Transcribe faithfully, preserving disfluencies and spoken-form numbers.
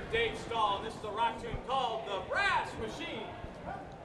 Dave Stahl, and this is a rock tune called The Brass Machine.